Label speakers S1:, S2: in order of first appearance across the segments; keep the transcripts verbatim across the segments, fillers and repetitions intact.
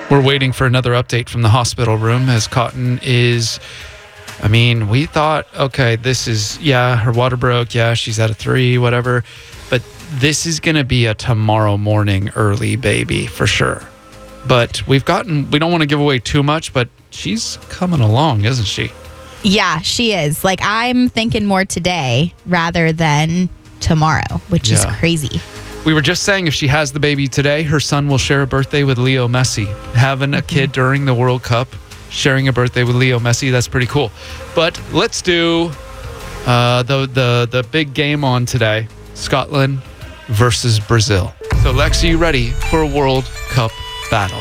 S1: We're waiting for another update from the hospital room as Cotton is, I mean, we thought, okay, this is, yeah, her water broke. Yeah, she's at a three, whatever. But this is going to be a tomorrow morning early baby for sure. But we've gotten, we don't want to give away too much, but she's coming along, isn't she?
S2: Yeah, she is. Like, I'm thinking more today rather than tomorrow, which yeah. is crazy.
S1: We were just saying if she has the baby today, her son will share a birthday with Leo Messi. Having a kid during the World Cup, sharing a birthday with Leo Messi, that's pretty cool. But let's do uh, the, the, the big game on today, Scotland versus Brazil. So, Lex, are you ready for a World Cup battle?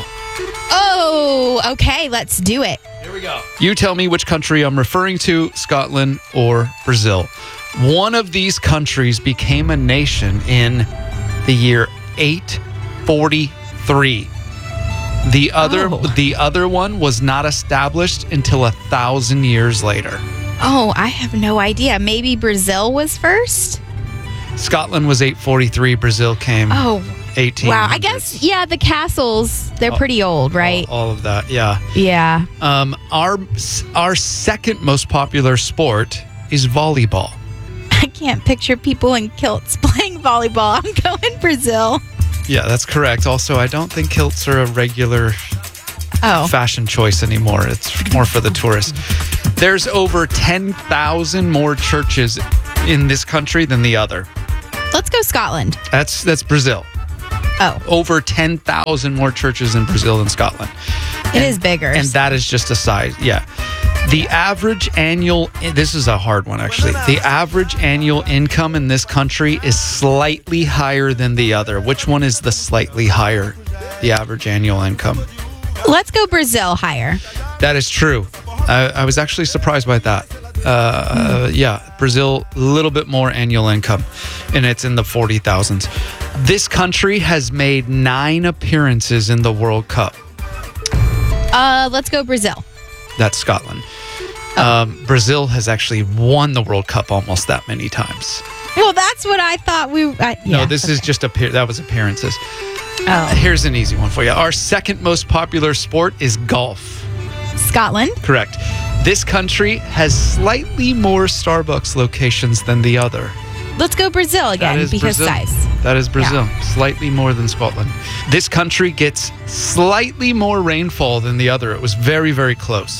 S2: Oh, okay, let's do it.
S1: Here we go. You tell me which country I'm referring to, Scotland or Brazil. One of these countries became a nation in the year eight forty-three. The other,
S2: oh.
S1: the other one was not established until a thousand years later.
S2: Oh, I have no idea. Maybe Brazil was first?
S1: Scotland was eight forty-three. Brazil came
S2: oh,
S1: eighteen.
S2: Wow, I guess, yeah, the castles, they're
S1: all,
S2: pretty old, right?
S1: All, all of that, yeah.
S2: Yeah.
S1: Um, our, our second most popular sport is volleyball.
S2: I can't picture people in kilts playing volleyball. I'm going Brazil.
S1: Yeah, that's correct. Also, I don't think kilts are a regular
S2: oh.
S1: fashion choice anymore. It's more for the tourists. There's over ten thousand more churches in this country than the other.
S2: Let's go Scotland.
S1: That's that's Brazil.
S2: Oh.
S1: Over ten thousand more churches in Brazil than Scotland.
S2: It and, is bigger.
S1: And that is just a size. Yeah. The average annual, this is a hard one actually. The average annual income in this country is slightly higher than the other. Which one is the slightly higher, the average annual income?
S2: Let's go Brazil higher.
S1: That is true. I, I was actually surprised by that. Uh, mm. Yeah, Brazil, a little bit more annual income, and it's in the forty thousands. This country has made nine appearances in the World Cup.
S2: Uh, let's go Brazil.
S1: That's Scotland.
S2: Oh.
S1: Um, Brazil has actually won the World Cup almost that many times.
S2: Well, that's what I thought we... Uh, yeah,
S1: no, this
S2: okay.
S1: is just, appear- that was appearances.
S2: Oh.
S1: Here's an easy one for you. Our second most popular sport is golf.
S2: Scotland?
S1: Correct. This country has slightly more Starbucks locations than the other.
S2: Let's go Brazil again because
S1: Brazil.
S2: size.
S1: That is Brazil.
S2: Yeah.
S1: Slightly more than Scotland. This country gets slightly more rainfall than the other. It was very, very close.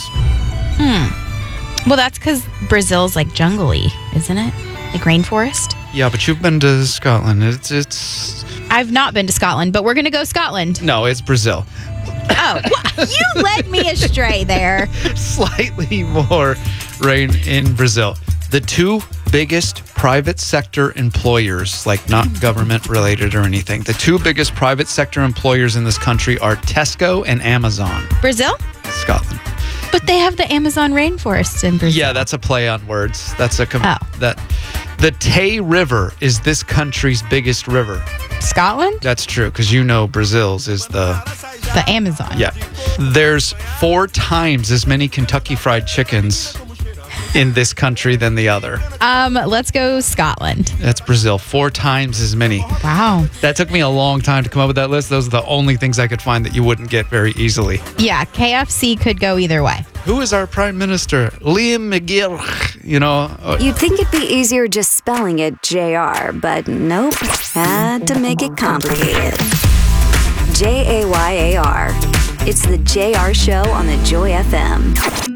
S2: Hmm. Well, that's because Brazil's like jungly, isn't it? Like rainforest?
S1: Yeah, but you've been to Scotland. It's it's.
S2: I've not been to Scotland, but we're going to go Scotland.
S1: No, it's Brazil.
S2: Oh, well, you led me astray there.
S1: Slightly more rain in Brazil. The two biggest private sector employers, like not government related or anything, the two biggest private sector employers in this country are Tesco and Amazon.
S2: Brazil?
S1: Scotland.
S2: But they have the Amazon rainforests in Brazil.
S1: Yeah, that's a play on words. That's a com-
S2: oh.
S1: that the Tay River is this country's biggest river.
S2: Scotland?
S1: That's true, because you know Brazil's is the
S2: the Amazon.
S1: Yeah. There's four times as many Kentucky Fried Chickens in this country than the other.
S2: Um, let's go Scotland.
S1: That's Brazil. Four times as many.
S2: Wow.
S1: That took me a long time to come up with that list. Those are the only things I could find that you wouldn't get very easily.
S2: Yeah, K F C could go either way.
S1: Who is our prime minister? Liam McGill. You know.
S3: You'd think it'd be easier just spelling it J R, but nope. Had to make it complicated. J A Y A R. It's the J R Show on the Joy F M.